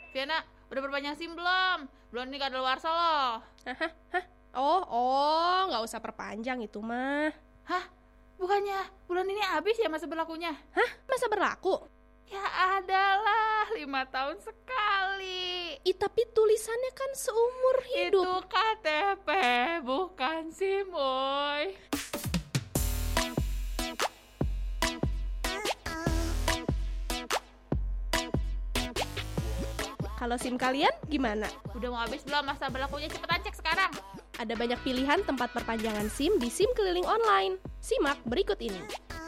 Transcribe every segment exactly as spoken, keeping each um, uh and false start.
Viana, udah perpanjang SIM belum? Belum nih kadaluarsa loh. Hah? Hah? Oh, oh, nggak usah perpanjang itu mah. Hah? Bukannya bulan ini habis ya masa berlakunya? Hah? Masa berlaku? Ya adalah, lima tahun sekali. Ih, tapi tulisannya kan seumur hidup. Itu K T P, bukan SIM, woy. Kalau SIM kalian gimana? Udah mau habis belum masa berlakunya? Cepetan cek sekarang. Ada banyak pilihan tempat perpanjangan SIM di SIM keliling online. Simak berikut ini.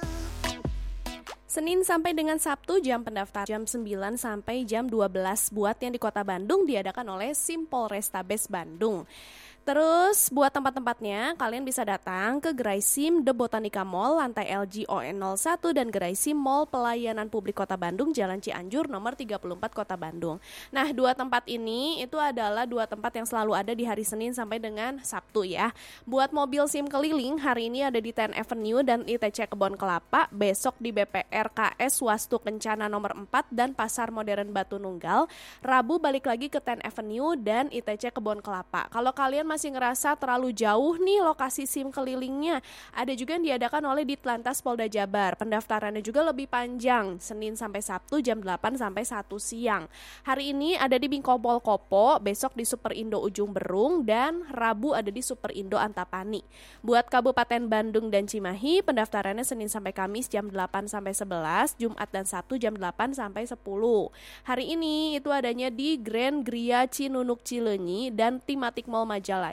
Senin sampai dengan Sabtu jam pendaftar jam sembilan sampai jam dua belas buat yang di Kota Bandung diadakan oleh SIM Polrestabes Bandung. Terus buat tempat-tempatnya kalian bisa datang ke Gerai SIM The Botanica Mall lantai L G O N nol satu dan Gerai SIM Mall Pelayanan Publik Kota Bandung Jalan Cianjur nomor tiga puluh empat Kota Bandung. Nah, dua tempat ini itu adalah dua tempat yang selalu ada di hari Senin sampai dengan Sabtu ya. Buat mobil SIM keliling hari ini ada di Ten Avenue dan I T C Kebon Kelapa, besok di B P R K S Wastu Kencana nomor empat dan Pasar Modern Batu Nunggal, Rabu balik lagi ke Ten Avenue dan I T C Kebon Kelapa. Kalau kalian masih ngerasa terlalu jauh nih lokasi SIM kelilingnya, ada juga yang diadakan oleh Ditlantas Polda Jabar. Pendaftarannya juga lebih panjang, Senin sampai Sabtu jam delapan sampai satu siang. Hari ini ada di Bingkopol Kopo, besok di Superindo Ujung Berung, dan Rabu ada di Superindo Antapani. Buat Kabupaten Bandung dan Cimahi, pendaftarannya Senin sampai Kamis jam delapan sampai sebelas, Jumat dan Sabtu jam delapan sampai sepuluh. Hari ini itu adanya di Grand Gria Cinunuk Cileunyi dan Timatik Mall Majalaya.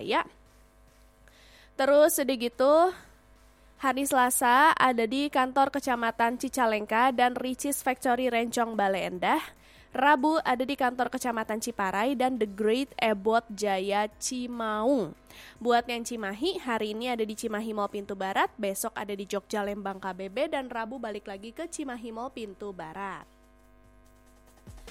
Terus sedikit hari Selasa ada di kantor Kecamatan Cicalengka dan Ricis Factory Rencong Bale Endah. Rabu ada di kantor Kecamatan Ciparai dan The Great Ebot Jaya Cimaung. Buat yang Cimahi, hari ini ada di Cimahi Mall Pintu Barat, besok ada di Jogja Lembang K B B dan Rabu balik lagi ke Cimahi Mall Pintu Barat.